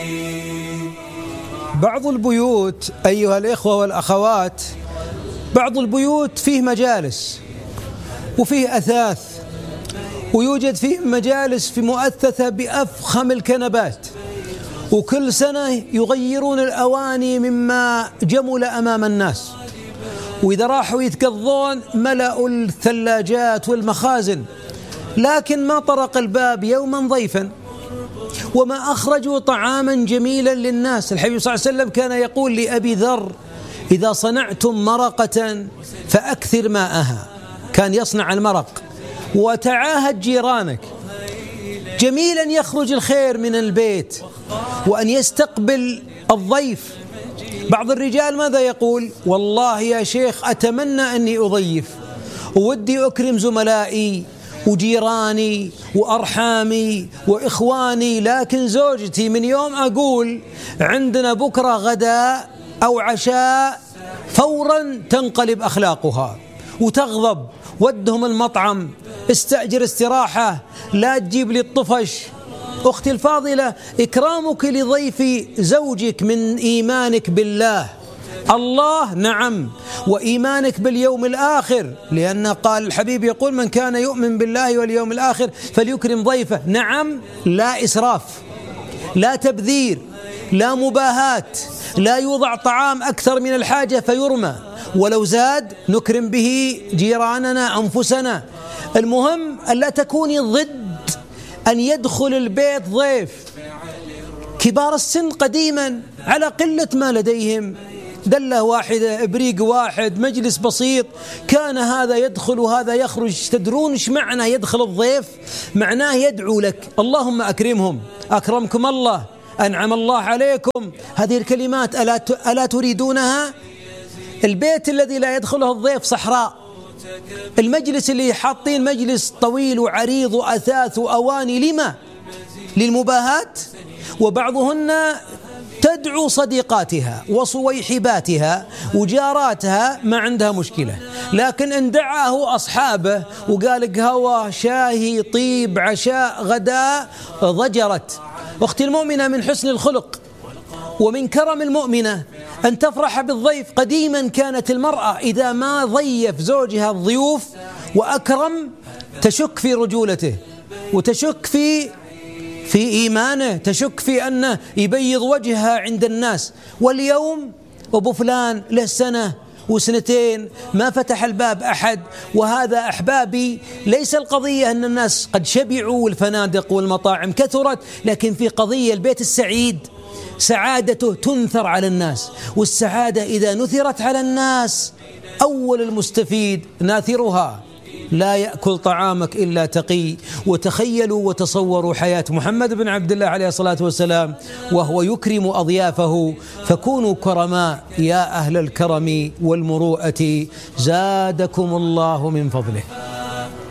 بعض البيوت أيها الإخوة والأخوات، بعض البيوت فيه مجالس وفيه أثاث، ويوجد فيه مجالس في مؤثثة بأفخم الكنبات، وكل سنة يغيرون الأواني مما جمل أمام الناس، وإذا راحوا يتقضون ملأوا الثلاجات والمخازن، لكن ما طرق الباب يوما ضيفا وما أخرجوا طعاما جميلا للناس. الحبيب صلى الله عليه وسلم كان يقول لأبي ذر: إذا صنعتم مرقة فأكثر ماءها. كان يصنع المرق. وتعاهد جيرانك، جميلا يخرج الخير من البيت وأن يستقبل الضيف. بعض الرجال ماذا يقول؟ والله يا شيخ أتمنى أني أضيف وودي أكرم زملائي وجيراني وأرحامي وإخواني، لكن زوجتي من يوم أقول عندنا بكرة غداء أو عشاء فورا تنقلب أخلاقها وتغضب. ودهم المطعم، استأجر استراحة، لا تجيب لي الطفش. أختي الفاضلة، إكرامك لضيف زوجك من إيمانك بالله، الله نعم، وإيمانك باليوم الآخر، لأن قال الحبيب يقول: من كان يؤمن بالله واليوم الآخر فليكرم ضيفه. نعم، لا إسراف، لا تبذير، لا مباهات، لا يوضع طعام أكثر من الحاجة فيرمى، ولو زاد نكرم به جيراننا أنفسنا. المهم ألا تكوني ضد أن يدخل البيت ضيف. كبار السن قديما على قلة ما لديهم، دلة واحدة، إبريق واحد، مجلس بسيط، كان هذا يدخل وهذا يخرج. تدرون إيش معنى يدخل الضيف؟ معناه يدعو لك: اللهم أكرمهم، أكرمكم الله، أنعم الله عليكم. هذه الكلمات ألا تريدونها؟ البيت الذي لا يدخله الضيف صحراء. المجلس اللي حاطين مجلس طويل وعريض وأثاث وأواني، لما؟ للمباهات. وبعضهن تدعو صديقاتها وصويحباتها وجاراتها، ما عندها مشكلة، لكن إن دعاه أصحابه وقال قهوة، شاهي، طيب، عشاء، غداء، ضجرت. أختي المؤمنة، من حسن الخلق ومن كرم المؤمنة أن تفرح بالضيف. قديما كانت المرأة إذا ما ضيف زوجها الضيوف وأكرم تشك في رجولته، وتشك في إيمانه، تشك في أنه يبيض وجهها عند الناس. واليوم أبو فلان له سنة وسنتين ما فتح الباب أحد. وهذا أحبابي ليس القضية أن الناس قد شبعوا والفنادق والمطاعم كثرت، لكن في قضية البيت السعيد سعادته تنثر على الناس، والسعادة إذا نثرت على الناس أول المستفيد ناثرها. لا يأكل طعامك إلا تقي. وتخيلوا وتصوروا حياة محمد بن عبد الله عليه الصلاة والسلام وهو يكرم أضيافه. فكونوا كرماء يا أهل الكرم والمروءة، زادكم الله من فضله.